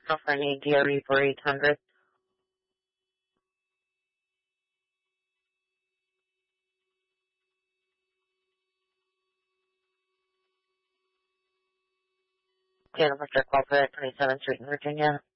California DRE for 800. Jennifer Call for 27th Street in Virginia.